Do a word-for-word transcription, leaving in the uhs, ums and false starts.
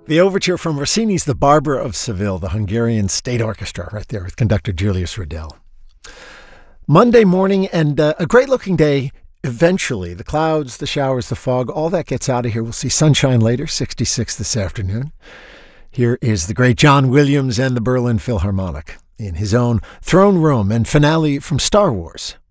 The overture from Rossini's The Barber of Seville, the Hungarian State Orchestra, right there with conductor Julius Riddell. Monday morning and uh, a great-looking day. Eventually, the clouds, the showers, the fog, all that gets out of here. We'll see sunshine later, sixty-six this afternoon. Here is the great John Williams and the Berlin Philharmonic in his own throne room and finale from Star Wars.